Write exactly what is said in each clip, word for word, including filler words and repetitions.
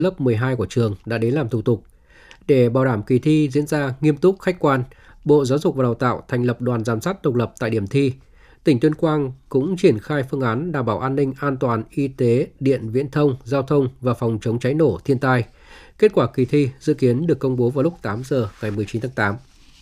lớp mười hai của trường đã đến làm thủ tục. Để bảo đảm kỳ thi diễn ra nghiêm túc, khách quan, Bộ Giáo dục và Đào tạo thành lập đoàn giám sát độc lập tại điểm thi. Tỉnh Tuyên Quang cũng triển khai phương án đảm bảo an ninh, an toàn, y tế, điện, viễn thông, giao thông và phòng chống cháy nổ, thiên tai. Kết quả kỳ thi dự kiến được công bố vào lúc tám giờ ngày mười chín tháng tám.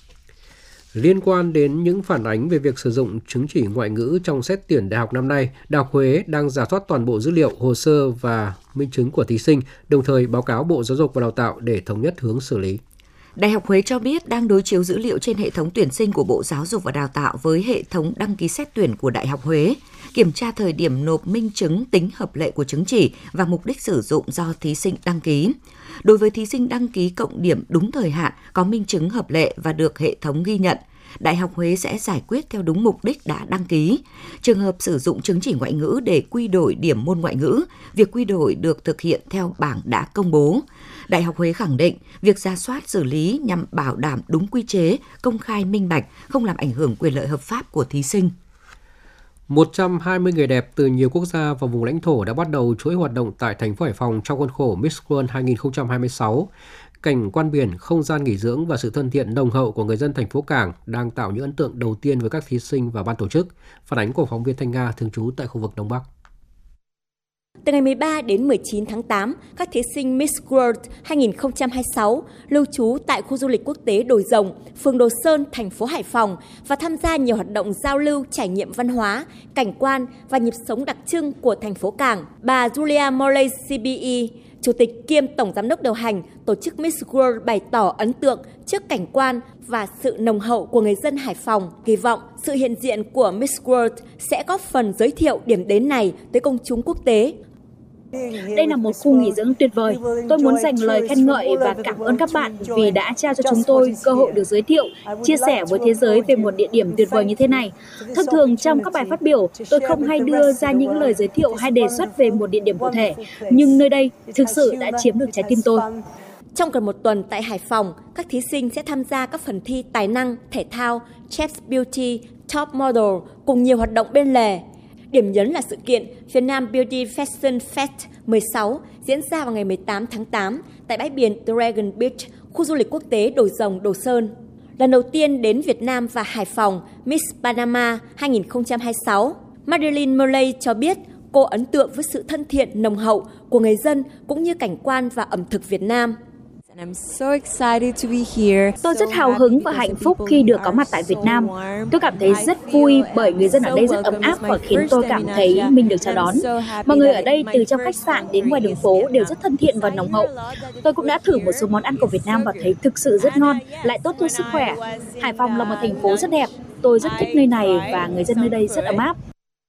Liên quan đến những phản ánh về việc sử dụng chứng chỉ ngoại ngữ trong xét tuyển đại học năm nay, Đại học Huế đang rà soát toàn bộ dữ liệu, hồ sơ và minh chứng của thí sinh, đồng thời báo cáo Bộ Giáo dục và Đào tạo để thống nhất hướng xử lý. Đại học Huế cho biết đang đối chiếu dữ liệu trên hệ thống tuyển sinh của Bộ Giáo dục và Đào tạo với hệ thống đăng ký xét tuyển của Đại học Huế, kiểm tra thời điểm nộp minh chứng tính hợp lệ của chứng chỉ và mục đích sử dụng do thí sinh đăng ký. Đối với thí sinh đăng ký cộng điểm đúng thời hạn, có minh chứng hợp lệ và được hệ thống ghi nhận, Đại học Huế sẽ giải quyết theo đúng mục đích đã đăng ký. Trường hợp sử dụng chứng chỉ ngoại ngữ để quy đổi điểm môn ngoại ngữ, việc quy đổi được thực hiện theo bảng đã công bố. Đại học Huế khẳng định việc rà soát xử lý nhằm bảo đảm đúng quy chế, công khai minh bạch, không làm ảnh hưởng quyền lợi hợp pháp của thí sinh. một trăm hai mươi người đẹp từ nhiều quốc gia và vùng lãnh thổ đã bắt đầu chuỗi hoạt động tại thành phố Hải Phòng trong khuôn khổ Miss World hai không hai sáu. Cảnh quan biển, không gian nghỉ dưỡng và sự thân thiện nồng hậu của người dân thành phố Cảng đang tạo những ấn tượng đầu tiên với các thí sinh và ban tổ chức. Phản ánh của phóng viên Thanh Nga thường trú tại khu vực Đông Bắc. Từ ngày mười ba đến mười chín tháng tám, các thí sinh Miss World hai không hai sáu lưu trú tại khu du lịch quốc tế Đồi Rồng, phường Đồ Sơn, thành phố Hải Phòng và tham gia nhiều hoạt động giao lưu, trải nghiệm văn hóa, cảnh quan và nhịp sống đặc trưng của thành phố Cảng. Bà Julia Morley xê bê e, Chủ tịch kiêm Tổng Giám đốc điều hành tổ chức Miss World bày tỏ ấn tượng trước cảnh quan và sự nồng hậu của người dân Hải Phòng, kỳ vọng sự hiện diện của Miss World sẽ góp phần giới thiệu điểm đến này tới công chúng quốc tế. Đây là một khu nghỉ dưỡng tuyệt vời. Tôi muốn dành lời khen ngợi và cảm ơn các bạn vì đã trao cho chúng tôi cơ hội được giới thiệu, chia sẻ với thế giới về một địa điểm tuyệt vời như thế này. Thông thường trong các bài phát biểu, tôi không hay đưa ra những lời giới thiệu hay đề xuất về một địa điểm cụ thể, nhưng nơi đây thực sự đã chiếm được trái tim tôi. Trong gần một tuần tại Hải Phòng, các thí sinh sẽ tham gia các phần thi tài năng, thể thao, Chef's Beauty, Top Model cùng nhiều hoạt động bên lề. Điểm nhấn là sự kiện Việt Nam Beauty Fashion Fest mười sáu diễn ra vào ngày mười tám tháng tám tại bãi biển Dragon Beach, khu du lịch quốc tế Đồi Rồng, Đồ Sơn. Lần đầu tiên đến Việt Nam và Hải Phòng, Miss Panama hai không hai sáu, Madeline Morley cho biết cô ấn tượng với sự thân thiện, nồng hậu của người dân cũng như cảnh quan và ẩm thực Việt Nam. Tôi rất hào hứng và hạnh phúc khi được có mặt tại Việt Nam. Tôi cảm thấy rất vui bởi người dân ở đây rất ấm áp và khiến tôi cảm thấy mình được chào đón. Mọi người ở đây từ trong khách sạn đến ngoài đường phố đều rất thân thiện và nồng hậu. Tôi cũng đã thử một số món ăn của Việt Nam và thấy thực sự rất ngon, lại tốt cho sức khỏe. Hải Phòng là một thành phố rất đẹp. Tôi rất thích nơi này và người dân nơi đây rất ấm áp.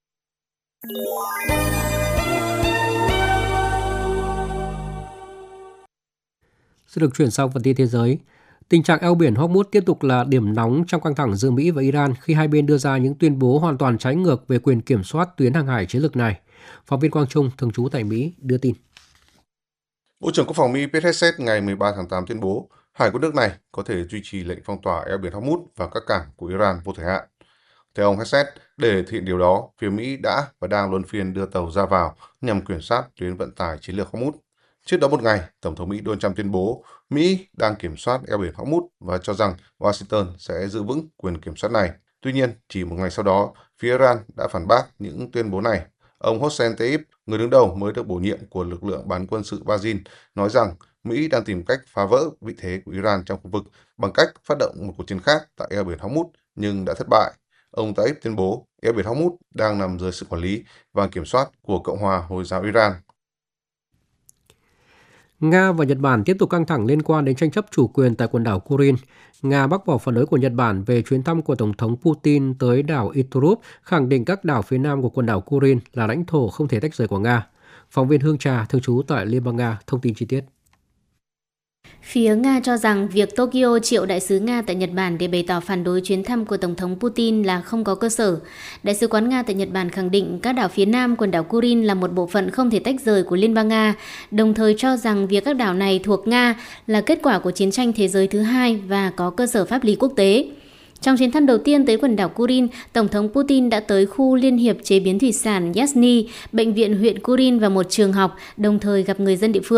Sẽ được chuyển sang phần tin thế giới. Tình trạng eo biển Hormuz tiếp tục là điểm nóng trong căng thẳng giữa Mỹ và Iran khi hai bên đưa ra những tuyên bố hoàn toàn trái ngược về quyền kiểm soát tuyến hàng hải chiến lược này. Phóng viên Quang Trung, thường trú tại Mỹ, đưa tin. Bộ trưởng Quốc phòng Mỹ Pete Hegseth ngày mười ba tháng tám tuyên bố hải quân nước này có thể duy trì lệnh phong tỏa eo biển Hormuz và các cảng của Iran vô thời hạn. Theo ông Hegseth, để thực hiện điều đó, phía Mỹ đã và đang luân phiên đưa tàu ra vào nhằm kiểm soát tuyến vận tải chiến lược Hormuz. Trước đó một ngày, Tổng thống Mỹ Donald Trump tuyên bố Mỹ đang kiểm soát eo biển Hormuz và cho rằng Washington sẽ giữ vững quyền kiểm soát này. Tuy nhiên, chỉ một ngày sau đó, phía Iran đã phản bác những tuyên bố này. Ông Hossein Taib, người đứng đầu mới được bổ nhiệm của lực lượng bán quân sự Wazin, nói rằng Mỹ đang tìm cách phá vỡ vị thế của Iran trong khu vực bằng cách phát động một cuộc chiến khác tại eo biển Hormuz nhưng đã thất bại. Ông Taib tuyên bố eo biển Hormuz đang nằm dưới sự quản lý và kiểm soát của Cộng hòa Hồi giáo Iran. Nga và Nhật Bản tiếp tục căng thẳng liên quan đến tranh chấp chủ quyền tại quần đảo Kuril. Nga bác bỏ phản đối của Nhật Bản về chuyến thăm của Tổng thống Putin tới đảo Iturup, khẳng định các đảo phía nam của quần đảo Kuril là lãnh thổ không thể tách rời của Nga. Phóng viên Hương Trà, thường trú tại Liên bang Nga, thông tin chi tiết. Phía Nga cho rằng việc Tokyo triệu đại sứ Nga tại Nhật Bản để bày tỏ phản đối chuyến thăm của Tổng thống Putin là không có cơ sở. Đại sứ quán Nga tại Nhật Bản khẳng định các đảo phía nam quần đảo Kuril là một bộ phận không thể tách rời của Liên bang Nga, đồng thời cho rằng việc các đảo này thuộc Nga là kết quả của chiến tranh thế giới thứ hai và có cơ sở pháp lý quốc tế. Trong chuyến thăm đầu tiên tới quần đảo Kuril, Tổng thống Putin đã tới khu Liên hiệp chế biến thủy sản Yasny, bệnh viện huyện Kuril và một trường học, đồng thời gặp người dân địa phương.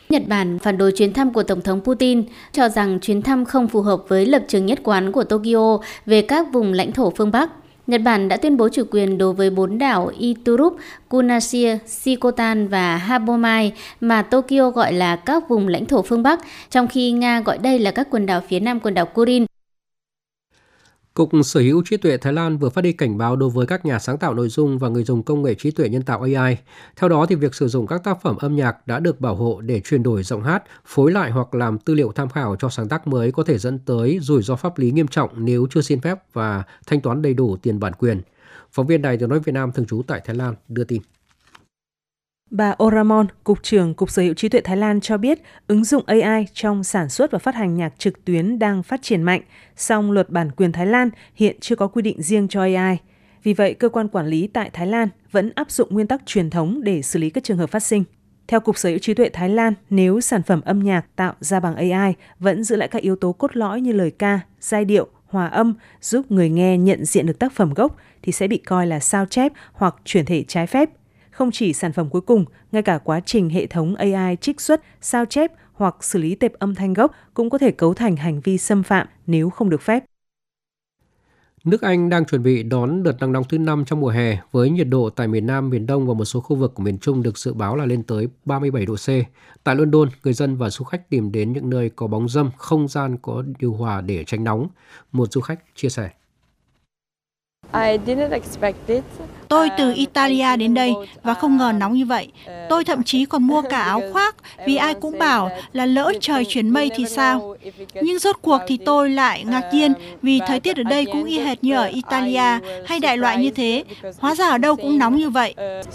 Nhật Bản phản đối chuyến thăm của Tổng thống Putin, cho rằng chuyến thăm không phù hợp với lập trường nhất quán của Tokyo về các vùng lãnh thổ phương Bắc. Nhật Bản đã tuyên bố chủ quyền đối với bốn đảo Iturup, Kunashir, Shikotan và Habomai mà Tokyo gọi là các vùng lãnh thổ phương Bắc, trong khi Nga gọi đây là các quần đảo phía nam quần đảo Kurin. Cục Sở hữu trí tuệ Thái Lan vừa phát đi cảnh báo đối với các nhà sáng tạo nội dung và người dùng công nghệ trí tuệ nhân tạo A I. Theo đó, thì việc sử dụng các tác phẩm âm nhạc đã được bảo hộ để chuyển đổi giọng hát, phối lại hoặc làm tư liệu tham khảo cho sáng tác mới có thể dẫn tới rủi ro pháp lý nghiêm trọng nếu chưa xin phép và thanh toán đầy đủ tiền bản quyền. Phóng viên Đài Tiếng nói Việt Nam thường trú tại Thái Lan đưa tin. Bà Oramon, Cục trưởng Cục Sở hữu trí tuệ Thái Lan cho biết ứng dụng A I trong sản xuất và phát hành nhạc trực tuyến đang phát triển mạnh, song luật bản quyền Thái Lan hiện chưa có quy định riêng cho A I. Vì vậy, cơ quan quản lý tại Thái Lan vẫn áp dụng nguyên tắc truyền thống để xử lý các trường hợp phát sinh. Theo Cục Sở hữu trí tuệ Thái Lan, nếu sản phẩm âm nhạc tạo ra bằng A I vẫn giữ lại các yếu tố cốt lõi như lời ca, giai điệu, hòa âm, giúp người nghe nhận diện được tác phẩm gốc thì sẽ bị coi là sao chép hoặc chuyển thể trái phép. Không chỉ sản phẩm cuối cùng, ngay cả quá trình hệ thống A I trích xuất, sao chép hoặc xử lý tệp âm thanh gốc cũng có thể cấu thành hành vi xâm phạm nếu không được phép. Nước Anh đang chuẩn bị đón đợt nắng nóng thứ năm trong mùa hè với nhiệt độ tại miền Nam, miền Đông và một số khu vực của miền Trung được dự báo là lên tới ba mươi bảy độ C. Tại London, người dân và du khách tìm đến những nơi có bóng râm, không gian có điều hòa để tránh nóng. Một du khách chia sẻ. Tôi từ Italia đến đây và không ngờ nóng như vậy. Tôi thậm chí còn mua cả áo khoác vì ai cũng bảo là lỡ trời chuyển mây thì sao. Nhưng rốt cuộc thì tôi lại ngạc nhiên vì thời tiết ở đây cũng y hệt như ở Italia hay đại loại như thế. Hóa ra ở đâu cũng nóng như vậy.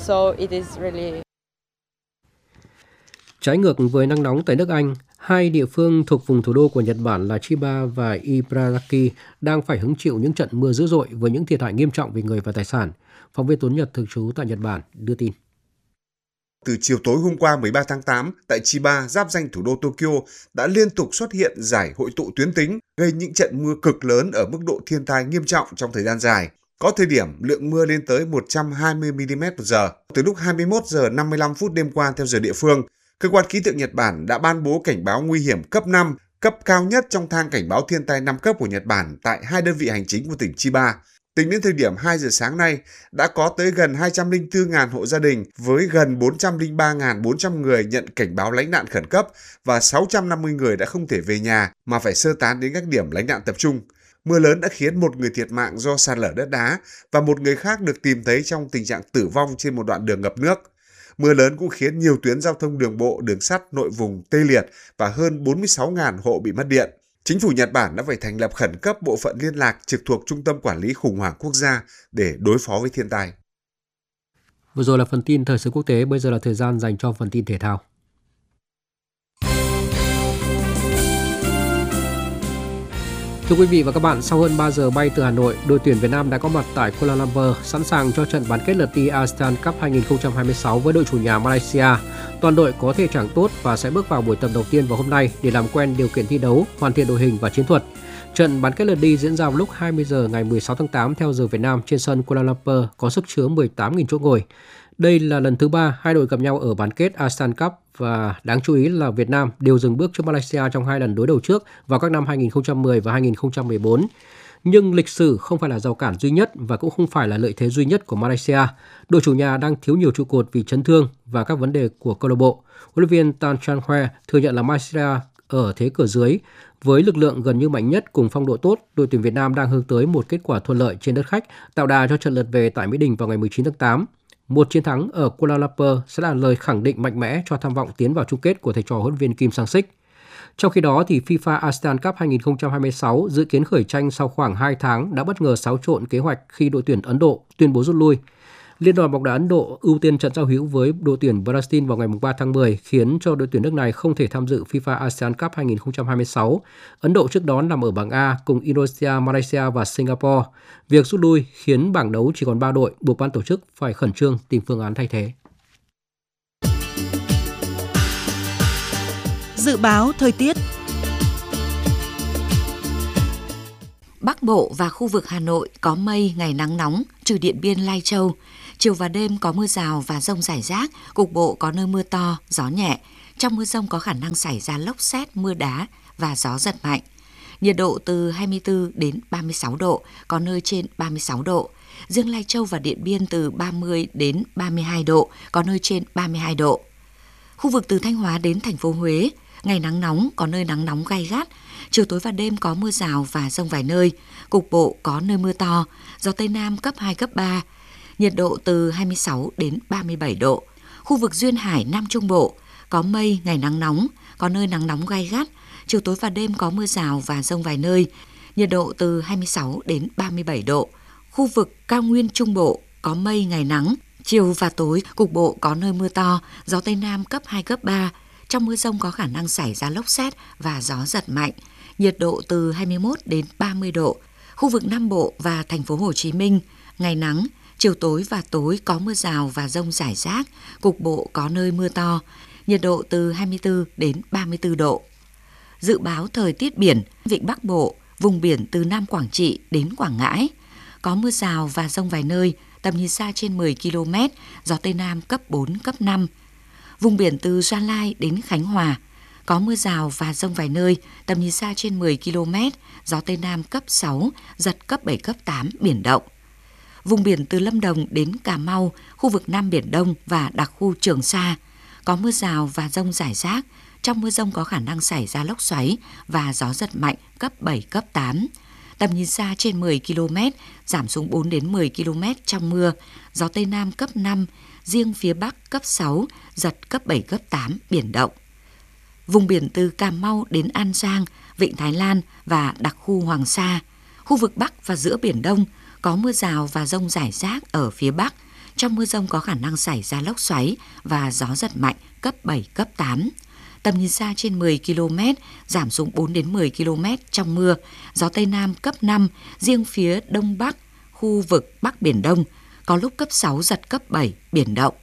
Trái ngược với nắng nóng tại nước Anh, hai địa phương thuộc vùng thủ đô của Nhật Bản là Chiba và Ibaraki đang phải hứng chịu những trận mưa dữ dội với những thiệt hại nghiêm trọng về người và tài sản. Phóng viên Tuấn Nhật thường trú tại Nhật Bản đưa tin. Từ chiều tối hôm qua mười ba tháng tám, tại Chiba, giáp danh thủ đô Tokyo, đã liên tục xuất hiện giải hội tụ tuyến tính, gây những trận mưa cực lớn ở mức độ thiên tai nghiêm trọng trong thời gian dài. Có thời điểm lượng mưa lên tới một trăm hai mươi mi-li-mét một giờ. Từ lúc hai mươi mốt giờ năm mươi lăm phút đêm qua theo giờ địa phương, Cơ quan khí tượng Nhật Bản đã ban bố cảnh báo nguy hiểm cấp năm, cấp cao nhất trong thang cảnh báo thiên tai năm cấp của Nhật Bản tại hai đơn vị hành chính của tỉnh Chiba. Tính đến thời điểm hai giờ sáng nay, đã có tới gần hai trăm lẻ bốn nghìn hộ gia đình với gần bốn trăm lẻ ba nghìn bốn trăm người nhận cảnh báo lánh nạn khẩn cấp và sáu trăm năm mươi người đã không thể về nhà mà phải sơ tán đến các điểm lánh nạn tập trung. Mưa lớn đã khiến một người thiệt mạng do sạt lở đất đá và một người khác được tìm thấy trong tình trạng tử vong trên một đoạn đường ngập nước. Mưa lớn cũng khiến nhiều tuyến giao thông đường bộ, đường sắt nội vùng tê liệt và hơn bốn mươi sáu nghìn hộ bị mất điện. Chính phủ Nhật Bản đã phải thành lập khẩn cấp bộ phận liên lạc trực thuộc Trung tâm Quản lý Khủng hoảng Quốc gia để đối phó với thiên tai. Vừa rồi là phần tin thời sự quốc tế, bây giờ là thời gian dành cho phần tin thể thao. Thưa quý vị và các bạn, sau hơn ba giờ bay từ Hà Nội, đội tuyển Việt Nam đã có mặt tại Kuala Lumpur, sẵn sàng cho trận bán kết lượt đi ASEAN Cup hai không hai sáu với đội chủ nhà Malaysia. Toàn đội có thể trạng tốt và sẽ bước vào buổi tập đầu tiên vào hôm nay để làm quen điều kiện thi đấu, hoàn thiện đội hình và chiến thuật. Trận bán kết lượt đi diễn ra vào lúc hai mươi giờ ngày mười sáu tháng tám theo giờ Việt Nam trên sân Kuala Lumpur có sức chứa mười tám nghìn chỗ ngồi. Đây là lần thứ ba hai đội gặp nhau ở bán kết ASEAN Cup và đáng chú ý là Việt Nam đều dừng bước trước Malaysia trong hai lần đối đầu trước vào các năm hai không một không và hai không một bốn. Nhưng lịch sử không phải là rào cản duy nhất và cũng không phải là lợi thế duy nhất của Malaysia. Đội chủ nhà đang thiếu nhiều trụ cột vì chấn thương và các vấn đề của câu lạc bộ. Huấn luyện viên Tan Chang Hoe thừa nhận là Malaysia ở thế cửa dưới. Với lực lượng gần như mạnh nhất cùng phong độ tốt, đội tuyển Việt Nam đang hướng tới một kết quả thuận lợi trên đất khách, tạo đà cho trận lượt về tại Mỹ Đình vào ngày mười chín tháng tám. Một chiến thắng ở Kuala Lumpur sẽ là lời khẳng định mạnh mẽ cho tham vọng tiến vào chung kết của thầy trò huấn luyện viên Kim Sang-sik. Trong khi đó, thì FIFA ASEAN Cup hai không hai sáu dự kiến khởi tranh sau khoảng hai tháng đã bất ngờ xáo trộn kế hoạch khi đội tuyển Ấn Độ tuyên bố rút lui. Liên đoàn bóng đá Ấn Độ ưu tiên trận giao hữu với đội tuyển Brazil vào ngày ba tháng mười, khiến cho đội tuyển nước này không thể tham dự FIFA ASEAN Cup hai không hai sáu. Ấn Độ trước đó nằm ở bảng A cùng Indonesia, Malaysia và Singapore. Việc rút lui khiến bảng đấu chỉ còn ba đội, buộc ban tổ chức phải khẩn trương tìm phương án thay thế. Dự báo thời tiết. Bắc Bộ và khu vực Hà Nội có mây, ngày nắng nóng, trừ Điện Biên, Lai Châu. Chiều và đêm có mưa rào và dông rải rác, cục bộ có nơi mưa to, gió nhẹ. Trong mưa dông có khả năng xảy ra lốc sét, mưa đá và gió giật mạnh. Nhiệt độ từ hai mươi tư đến ba mươi sáu độ, có nơi trên ba mươi sáu độ. Riêng Lai Châu và Điện Biên từ ba mươi đến ba mươi hai độ, có nơi trên ba mươi hai độ. Khu vực từ Thanh Hóa đến thành phố Huế, ngày nắng nóng, có nơi nắng nóng gay gắt. Chiều tối và đêm có mưa rào và dông vài nơi, cục bộ có nơi mưa to, gió Tây Nam cấp hai, cấp ba. Nhiệt độ từ hai mươi sáu đến ba mươi bảy độ. Khu vực Duyên Hải, Nam Trung Bộ, có mây, ngày nắng nóng, có nơi nắng nóng gay gắt. Chiều tối và đêm có mưa rào và dông vài nơi, nhiệt độ từ hai mươi sáu đến ba mươi bảy độ. Khu vực Cao Nguyên Trung Bộ, có mây, ngày nắng, chiều và tối cục bộ có nơi mưa to, gió Tây Nam cấp hai, cấp ba. Trong mưa dông có khả năng xảy ra lốc sét và gió giật mạnh, nhiệt độ từ hai mươi mốt đến ba mươi độ. Khu vực Nam Bộ và thành phố Hồ Chí Minh, ngày nắng, chiều tối và tối có mưa rào và dông rải rác, cục bộ có nơi mưa to, nhiệt độ từ hai mươi tư đến ba mươi tư độ. Dự báo thời tiết biển, vịnh Bắc Bộ, vùng biển từ Nam Quảng Trị đến Quảng Ngãi, có mưa rào và dông vài nơi, tầm nhìn xa trên mười ki lô mét, gió Tây Nam cấp bốn, cấp năm. Vùng biển từ Gia Lai đến Khánh Hòa, có mưa rào và dông vài nơi, tầm nhìn xa trên mười ki lô mét, gió Tây Nam cấp sáu, giật cấp bảy, cấp tám, biển động. Vùng biển từ Lâm Đồng đến Cà Mau, khu vực Nam Biển Đông và đặc khu Trường Sa, có mưa rào và dông rải rác. Trong mưa dông có khả năng xảy ra lốc xoáy và gió giật mạnh cấp bảy, cấp tám. Tầm nhìn xa trên mười ki lô mét, giảm xuống bốn đến mười ki lô mét trong mưa, gió Tây Nam cấp năm, riêng phía Bắc cấp sáu, giật cấp bảy, cấp tám, biển động. Vùng biển từ Cà Mau đến An Giang, Vịnh Thái Lan và đặc khu Hoàng Sa, khu vực Bắc và giữa Biển Đông, có mưa rào và dông rải rác ở phía Bắc. Trong mưa dông có khả năng xảy ra lốc xoáy và gió giật mạnh cấp bảy, cấp tám. Tầm nhìn xa trên mười ki lô mét, giảm xuống bốn đến mười ki lô mét trong mưa, gió Tây Nam cấp năm, riêng phía Đông Bắc, khu vực Bắc Biển Đông, có lúc cấp sáu, giật cấp bảy, biển động.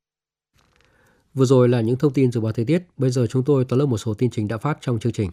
Vừa rồi là những thông tin dự báo thời tiết, bây giờ chúng tôi tóm lược một số tin chính đã phát trong chương trình.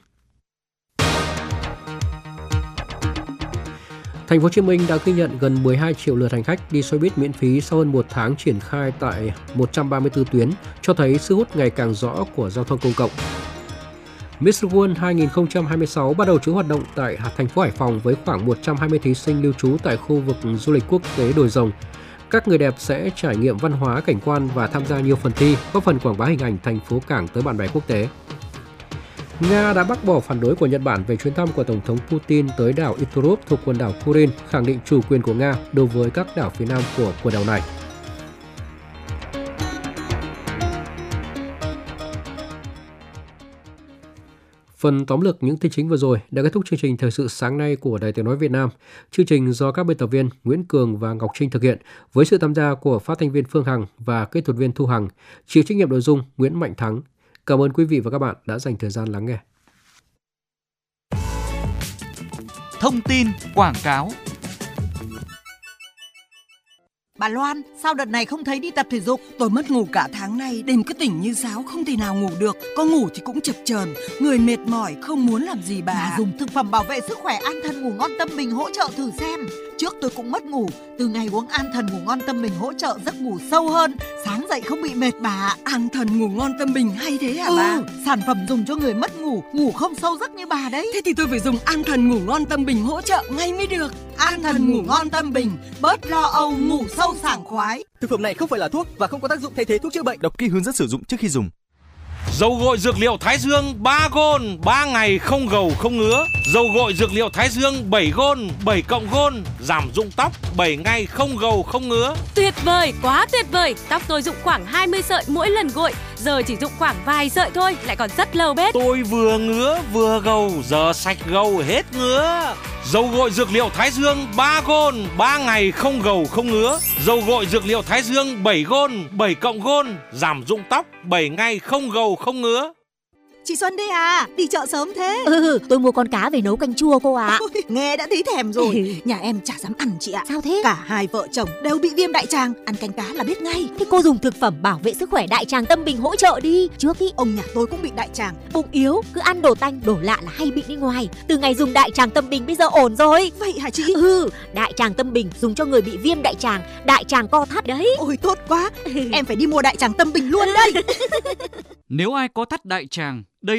Thành phố Hồ Chí Minh đã ghi nhận gần mười hai triệu lượt hành khách đi xe buýt miễn phí sau hơn một tháng triển khai tại một trăm ba mươi tư tuyến, cho thấy sức hút ngày càng rõ của giao thông công cộng. Miss World hai không hai sáu bắt đầu chuỗi hoạt động tại thành phố Hải Phòng với khoảng một trăm hai mươi thí sinh lưu trú tại khu vực du lịch quốc tế Đồi Rồng. Các người đẹp sẽ trải nghiệm văn hóa, cảnh quan và tham gia nhiều phần thi, góp phần quảng bá hình ảnh thành phố cảng tới bạn bè quốc tế. Nga đã bác bỏ phản đối của Nhật Bản về chuyến thăm của Tổng thống Putin tới đảo Iturup thuộc quần đảo Kurin, khẳng định chủ quyền của Nga đối với các đảo phía nam của quần đảo này. Phần tóm lược những tin chính vừa rồi đã kết thúc chương trình Thời sự sáng nay của Đài Tiếng nói Việt Nam. Chương trình do các biên tập viên Nguyễn Cường và Ngọc Trinh thực hiện với sự tham gia của phát thanh viên Phương Hằng và kỹ thuật viên Thu Hằng, chịu trách nhiệm nội dung Nguyễn Mạnh Thắng. Cảm ơn quý vị và các bạn đã dành thời gian lắng nghe. Thông tin quảng cáo. Bà Loan, sao đợt này không thấy đi tập thể dục? Tôi mất ngủ cả tháng nay, đêm cứ tỉnh như sáo, không thể nào ngủ được. Có ngủ thì cũng chập chờn, người mệt mỏi, không muốn làm gì bà. Bà dùng thực phẩm bảo vệ sức khỏe An Thần Ngủ Ngon Tâm Bình hỗ trợ thử xem. Trước tôi cũng mất ngủ, từ ngày uống An Thần Ngủ Ngon Tâm Bình hỗ trợ giấc ngủ sâu hơn, sáng dậy không bị mệt bà. An Thần Ngủ Ngon Tâm Bình hay thế hả ừ, bà? Sản phẩm dùng cho người mất ngủ, ngủ không sâu giấc như bà đấy. Thế thì tôi phải dùng An Thần Ngủ Ngon Tâm Bình hỗ trợ ngay mới được. An Thần Ngủ Ngon Tâm Bình, bớt lo âu, ngủ sâu sảng khoái. Thực phẩm này không phải là thuốc và không có tác dụng thay thế thuốc chữa bệnh. Đọc kỹ hướng dẫn sử dụng trước khi dùng. Dầu gội dược liệu Thái Dương ba gôn, ba ngày không gầu không ngứa. Dầu gội dược liệu Thái Dương bảy gôn, bảy cộng gôn, giảm rụng tóc, bảy ngày không gầu không ngứa. Tuyệt vời, quá tuyệt vời. Tóc tôi rụng khoảng hai mươi sợi mỗi lần gội, giờ chỉ rụng khoảng vài sợi thôi, lại còn rất lâu bết. Tôi vừa ngứa vừa gầu, giờ sạch gầu hết ngứa. Dầu gội dược liệu Thái Dương ba gôn, ba ngày không gầu không ngứa. Dầu gội dược liệu Thái Dương bảy gôn, bảy cộng gôn, giảm rụng tóc, bảy ngày không gầu không ngứa. Chị Xuân đây à, đi chợ sớm thế? Ừ, tôi mua con cá về nấu canh chua cô ạ. À. Ôi, nghe đã thấy thèm rồi. Nhà em chả dám ăn chị ạ. Sao thế? Cả hai vợ chồng đều bị viêm đại tràng, ăn canh cá là biết ngay. Thế cô dùng thực phẩm bảo vệ sức khỏe Đại Tràng Tâm Bình hỗ trợ đi. Trước ý ông nhà tôi cũng bị đại tràng, bụng yếu, cứ ăn đồ tanh, đồ lạ là hay bị đi ngoài. Từ ngày dùng Đại Tràng Tâm Bình bây giờ ổn rồi. Vậy hả chị? Ừ, Đại Tràng Tâm Bình dùng cho người bị viêm đại tràng, đại tràng co thắt đấy. Ôi tốt quá, em phải đi mua Đại Tràng Tâm Bình luôn đây. Nếu ai có thắt đại tràng, đây